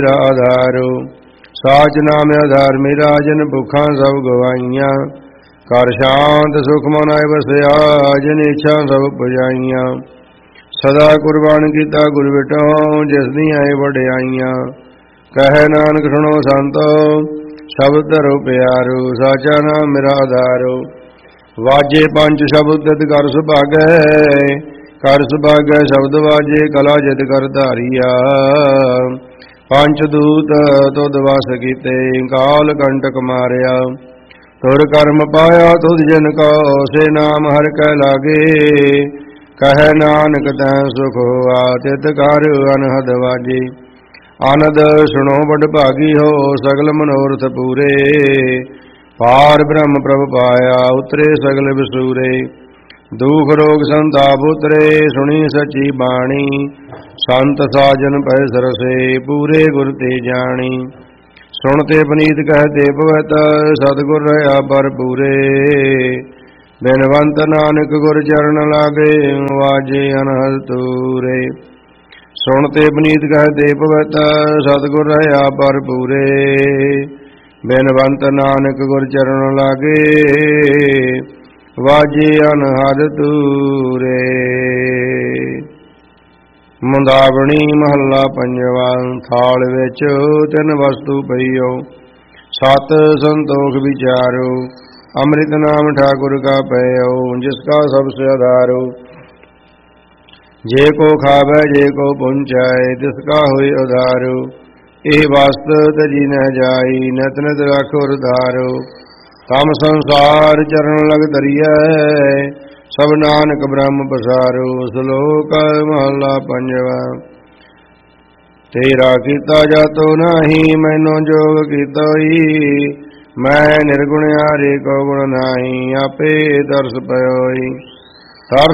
ਆਧਾਰੋ। ਸਾਚ ਨਾਮ ਆਧਾਰ ਮੇਰਾ ਜਨ ਭੁੱਖਾਂ ਸਭ ਗਵਾਈਆਂ। ਕਰ ਸ਼ਾਂਤ ਸੁਖ ਮਨ ਆਏ ਵਸਿਆ ਜਿਨ ਇੱਛਾ ਸਭ ਪੁਜਾਈਆਂ। ਸਦਾ ਕੁਰਬਾਨ ਕੀਤਾ ਗੁਰ ਬਿਟੋ ਜਿਸ ਦੀਆਂ ਇਹ ਵਡਿਆਈਆਂ। ਕਹੈ ਨਾਨਕ ਸੁਣੋ ਸੰਤੋ ਸ਼ਬਦ ਧਰੋ ਪਿਆਰੋ। ਸਾਚਾ ਨਾਮ ਮੇਰਾ ਆਧਾਰੋ। ਵਾਜੇ ਪੰਜ ਸ਼ਬਦ ਤਿਤ ਕਰ ਸੁਭਾਗੈ। ਕਰ ਸੁਭਾਗੈ ਸ਼ਬਦ ਵਾਜੇ ਕਲਾ ਜਿਤ ਕਰ ਧਾਰੀਆ। ਪੰਚ ਦੂਤ ਤੁਧ ਵਸ ਕੀਤੇ ਕਾਲ ਕੰਟਕ ਮਾਰਿਆ। ਤੁਰ ਕਰਮ ਪਾਇਆ ਤੁਧ ਜਨ ਕੋ ਸੇ ਨਾਮ ਹਰਿ ਕੈ ਲਾਗੇ। ਕਹੈ ਨਾਨਕ ਤੈ ਸੁਖ ਹੋਆ ਤਿਤ ਕਰ ਅਨਹਦ ਵਾਜੇ। ਆਨੰਦ ਸੁਣੋ ਬੜ ਭਾਗੀ ਹੋ ਸਗਲ ਮਨੋਰਥ ਪੂਰੇ। ਪਾਰ ਬ੍ਰਹਮ ਪ੍ਰਭ ਪਾਇਆ ਉਤਰੇ ਸਗਲ ਵਿਸੂਰੇ। ਦੁਖ ਰੋਗ ਸੰਤਾਪ ਉਤਰੇ ਸੁਣੀ ਸਚੀ ਬਾਣੀ। ਸੰਤ ਸਾਜਨ ਪੈ ਸਰਸੇ ਪੂਰੇ ਗੁਰ ਤੇ ਜਾਣੀ। ਸੁਣ ਤੇ ਪਨੀਤ ਕਹਿ ਤੇ ਭਵਤ ਸਤਿਗੁਰ ਰਹਾ ਪਰ ਪੂਰੇ। ਬਿਨਵੰਤ ਨਾਨਕ ਗੁਰ ਚਰਨ ਲਾਗੇ ਵਾਜੇ ਅਨਹਦ ਤੂਰੇ। ਸੁਣ ਤੇ ਪਨੀਤ ਕਹਿ ਤੇ ਭਵਤ ਸਤਿਗੁਰ ਰਹਾ ਪਰ ਪੂਰੇ। ਬਿਨਵੰਤ ਨਾਨਕ ਗੁਰ ਚਰਨ ਲਾਗੇ ਵਾਜੇ ਅਨਹਦ ਤੂਰੇ। ਮੁੰਦਾਵਣੀ ਮਹੱਲਾ ਪੰਜਵਾ। ਥਾਲ ਵਿੱਚ ਤਿੰਨ ਵਸਤੂ ਪਈਓ ਸਤ ਸੰਤੋਖ ਵਿਚਾਰੋ। ਅੰਮ੍ਰਿਤ ਨਾਮ ਠਾਕੁਰ ਕਾ ਪਇਓ ਜਿਸ ਕਾ ਸਭ ਸੇ ਆਧਾਰੋ। ਜੇ ਕੋ ਖਾਵੈ ਜੇ ਕੋ ਪਹੁੰਚਾਏ ਤਿਸ ਕਾ ਹੋਇ ਉਧਾਰੋ। ਇਹ ਵਸਤ ਤਜੀ ਨ ਜਾਈ ਨਿਤ ਨਿਤ ਰਾਖੋ ਰਧਾਰੋ। ਕੰਮ ਸੰਸਾਰ ਚਰਨ ਲਗ ਧਰੀਐ ਸਭ ਨਾਨਕ ਬ੍ਰਹਮ ਪਸਾਰੋ। ਸ਼ਲੋਕ ਮਹੱਲਾ ਪੰਜਵਾ। ਤੇਰਾ ਕੀਤਾ ਜਾਤੋ ਨਾਹੀ ਮੈਨੋ ਜੋਗ ਕੀਤੋਈ। ਮੈਂ ਨਿਰਗੁਣ ਹਾਰੇ ਕੋ ਗੁਣ ਨਾਹੀ ਆਪੇ ਦਰਸ ਪਇਓਈ।